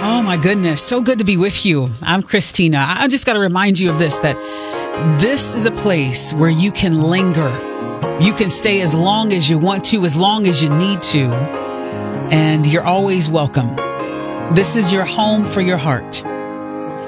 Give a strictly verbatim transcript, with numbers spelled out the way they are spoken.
Oh my goodness. So good to be with you. I'm Christina. I just got to remind you of this, that this is a place where you can linger. You can stay as long as you want to, as long as you need to. And you're always welcome. This is your home for your heart.